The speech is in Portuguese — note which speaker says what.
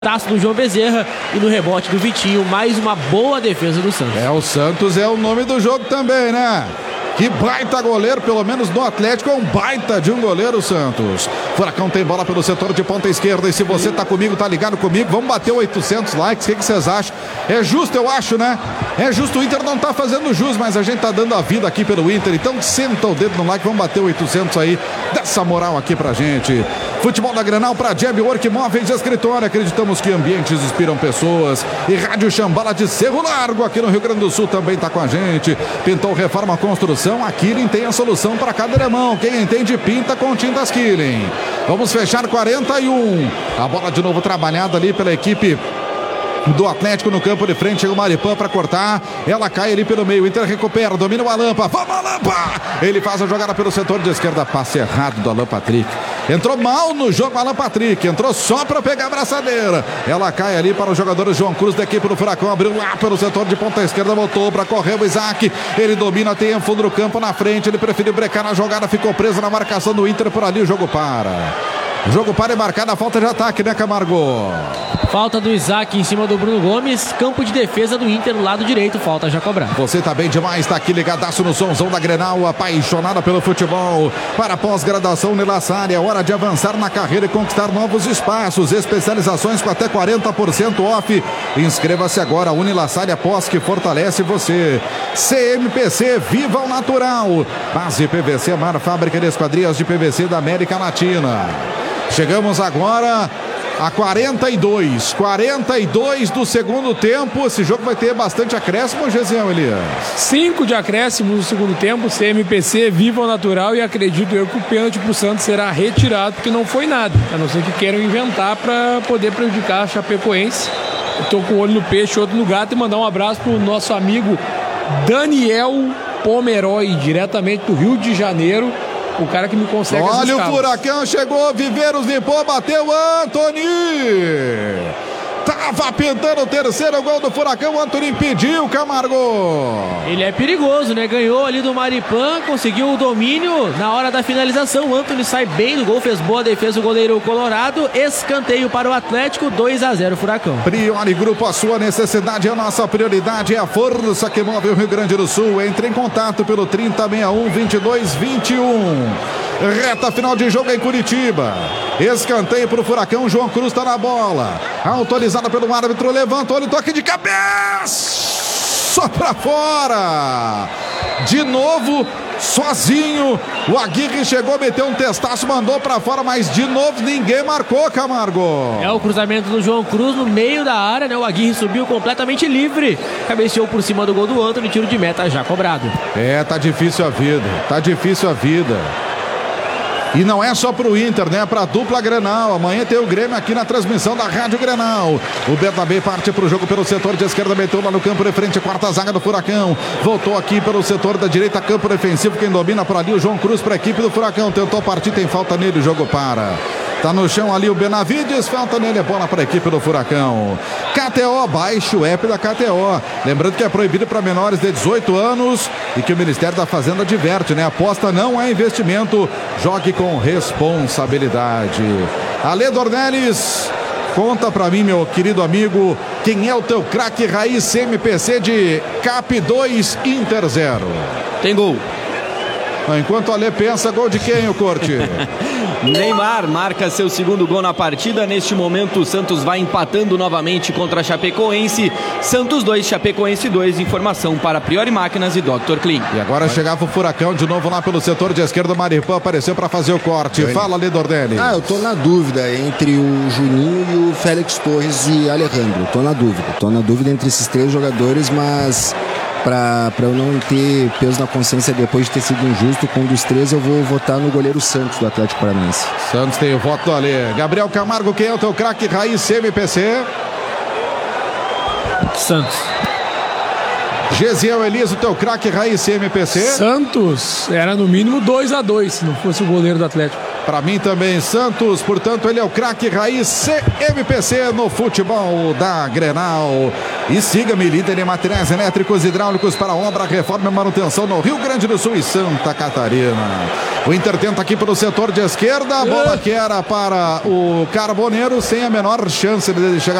Speaker 1: Taço do João Bezerra e no rebote do Vitinho, mais uma boa defesa do Santos.
Speaker 2: O Santos é o nome do jogo também, né? Que baita goleiro, pelo menos no Atlético é um baita de um goleiro, Santos. Furacão tem bola pelo setor de ponta esquerda e se você tá comigo, tá ligado comigo, vamos bater 800 likes, o que vocês acham? É justo, eu acho, né? É justo, o Inter não tá fazendo jus, mas a gente tá dando a vida aqui pelo Inter, então senta o dedo no like, vamos bater 800 aí, dá essa moral aqui pra gente. Futebol da Grenal para Jeb Work Móveis e Escritório, acreditamos que ambientes inspiram pessoas. E Rádio Chambala de Cerro Largo, aqui no Rio Grande do Sul, também tá com a gente. Pintou Reforma Construção, a Killing tem a solução para cada irmão. Quem entende, pinta com tintas Killing. Vamos fechar 41. A bola de novo trabalhada ali pela equipe do Atlético no campo de frente, chega o Maripã para cortar, ela cai ali pelo meio, Inter recupera, domina o Alampa, vamos Alampa, ele faz a jogada pelo setor de esquerda, passe errado do Alan Patrick, entrou mal no jogo Alan Patrick, entrou só para pegar a braçadeira, ela cai ali para o jogador João Cruz da equipe do Furacão, abriu lá pelo setor de ponta esquerda, voltou para correr o Isaac, ele domina, tem a fundo do campo na frente, ele preferiu brecar na jogada, ficou preso na marcação do Inter, por ali o jogo para. O jogo para e marcada a falta de ataque, né, Camargo?
Speaker 1: Falta do Isaac em cima do Bruno Gomes, campo de defesa do Inter no lado direito, falta já cobrada.
Speaker 2: Você tá bem demais, tá aqui ligadaço no somzão da Grenal, apaixonada pelo futebol. Para pós-graduação Nila Sari, é hora de avançar na carreira e conquistar novos espaços, especializações com até 40% off. Inscreva-se agora, a Unila Sari, após que fortalece você. CMPC, viva o natural. Base PVC, a maior fábrica de esquadrias de PVC da América Latina. Chegamos agora a 42 do segundo tempo. Esse jogo vai ter bastante acréscimo, Gesiel Elias?
Speaker 3: 5 de acréscimo no segundo tempo. CMPC viva o natural e acredito eu que o pênalti pro Santos será retirado, porque não foi nada, a não ser que queiram inventar para poder prejudicar a Chapecoense. Eu tô com o olho no peixe, outro no gato, e mandar um abraço pro nosso amigo Daniel Pomeroy, diretamente do Rio de Janeiro. O cara que me consegue.
Speaker 2: Olha, o Furacão chegou, Viveiros limpou, bateu Antony. Tava pintando o terceiro gol do Furacão, o Antony impediu, Camargo.
Speaker 1: Ele é perigoso, né? Ganhou ali do Maripã, conseguiu o domínio na hora da finalização. O Antony sai bem do gol, fez boa defesa o goleiro colorado. Escanteio para o Atlético, 2-0 Furacão.
Speaker 2: Priori Grupo, a sua necessidade, a nossa prioridade é a força que move o Rio Grande do Sul. Entre em contato pelo 3061-2221. Reta final de jogo em Curitiba. Escanteio para o Furacão, João Cruz está na bola. Autorizada pelo árbitro, levanta, olha o toque de cabeça. Só para fora. De novo, sozinho. O Aguirre chegou, meteu um testaço, mandou para fora, mas de novo ninguém marcou, Camargo.
Speaker 1: É o cruzamento do João Cruz no meio da área, né? O Aguirre subiu completamente livre. Cabeceou por cima do gol do Antony, tiro de meta já cobrado.
Speaker 2: Tá difícil a vida, tá difícil a vida. E não é só pro Inter, né? Pra dupla Grenal. Amanhã tem o Grêmio aqui na transmissão da Rádio Grenal. O Bernabé parte pro jogo pelo setor de esquerda, meteu lá no campo de frente, quarta zaga do Furacão. Voltou aqui pelo setor da direita, campo defensivo. Quem domina por ali, o João Cruz pra equipe do Furacão. Tentou partir, tem falta nele, o jogo para. Tá no chão ali o Benavides, falta nele, é bola para a equipe do Furacão. KTO, baixe o app da KTO. Lembrando que é proibido para menores de 18 anos e que o Ministério da Fazenda diverte, né? Aposta não é investimento, jogue com responsabilidade. Ale Dornelles, conta para mim, meu querido amigo, quem é o teu craque raiz CMPC de Cap 2, Inter 0?
Speaker 4: Tem gol.
Speaker 2: Enquanto o Ale pensa, gol de quem, o Corte?
Speaker 4: Neymar marca seu segundo gol na partida. Neste momento o Santos vai empatando novamente contra a Chapecoense. Santos 2, Chapecoense 2. Informação para Priori Máquinas e Dr. Clean.
Speaker 2: E agora chegava o Furacão de novo lá pelo setor de esquerda. O Maripã apareceu para fazer o corte. Fala, Lidordelli.
Speaker 5: Eu tô na dúvida entre o Juninho e o Félix Torres e Alejandro. Tô na dúvida entre esses três jogadores, mas para eu não ter peso na consciência depois de ter sido injusto com um dos três, eu vou votar no goleiro Santos do Atlético Paranaense.
Speaker 2: Santos tem o voto do Ale. Gabriel Camargo, quem é o teu craque raiz CMPC?
Speaker 3: Santos.
Speaker 2: Gesiel Elias, o teu craque raiz CMPC?
Speaker 3: Santos era no mínimo 2-2 se não fosse o goleiro do Atlético.
Speaker 2: Para mim também, Santos, portanto, ele é o craque raiz CMPC no futebol da Grenal. E siga-me, líder em materiais elétricos e hidráulicos para obra, reforma e manutenção no Rio Grande do Sul e Santa Catarina. O Inter tenta aqui pelo setor de esquerda, a bola que era para o Carboneiro, sem a menor chance de chegar